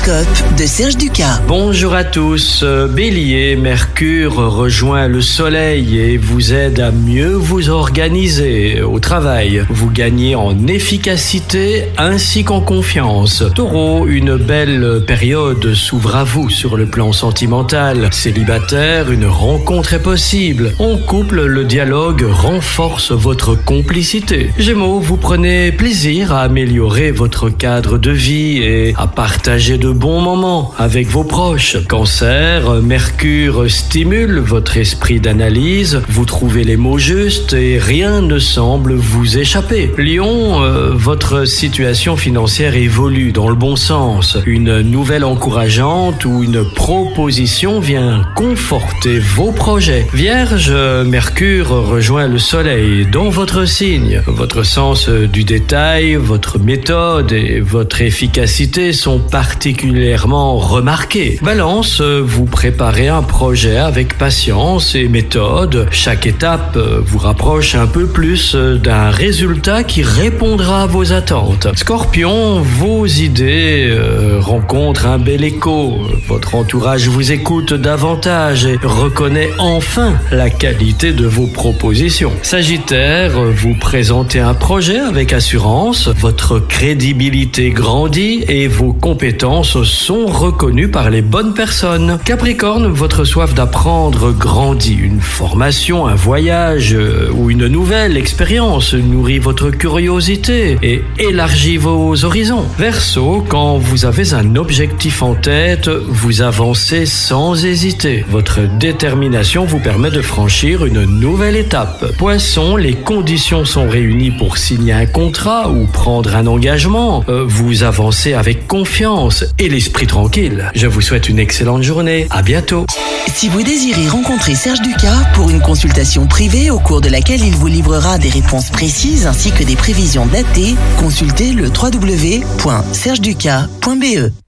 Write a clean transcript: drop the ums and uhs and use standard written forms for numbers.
L'horoscope de Serge Ducas. Bonjour à tous. Bélier, Mercure rejoint le Soleil et vous aide à mieux vous organiser au travail. Vous gagnez en efficacité ainsi qu'en confiance. Taureau, une belle période s'ouvre à vous sur le plan sentimental. Célibataire, une rencontre est possible. En couple, le dialogue renforce votre complicité. Gémeaux, vous prenez plaisir à améliorer votre cadre de vie et à partager de bons moments avec vos proches. Cancer, Mercure stimule votre esprit d'analyse, vous trouvez les mots justes et rien ne semble vous échapper. Lion, votre situation financière évolue dans le bon sens. Une nouvelle encourageante ou une proposition vient conforter vos projets. Vierge, Mercure rejoint le Soleil dans votre signe. Votre sens du détail, votre méthode et votre efficacité sont particulièrement remarqués. Balance, vous préparez un projet avec patience et méthode. Chaque étape vous rapproche un peu plus d'un résultat qui répondra à vos attentes. Scorpion, vos idées rencontrent un bel écho. Votre entourage vous écoute davantage et reconnaît enfin la qualité de vos propositions. Sagittaire, vous présentez un projet avec assurance. Votre crédibilité grandit et vos compétences sont reconnues par les bonnes personnes. Capricorne, votre soif d'apprendre grandit. Une formation, un voyage ou une nouvelle expérience nourrit votre curiosité et élargit vos horizons. Verseau, quand vous avez un objectif en tête, vous avancez sans hésiter. Votre détermination vous permet de franchir une nouvelle étape. Poisson, les conditions sont réunies pour signer un contrat ou prendre un engagement. Vous avancez avec confiance et l'esprit tranquille. Je vous souhaite une excellente journée. À bientôt. Si vous désirez rencontrer Serge Ducas pour une consultation privée au cours de laquelle il vous livrera des réponses précises ainsi que des prévisions datées, consultez le www.sergeducas.be.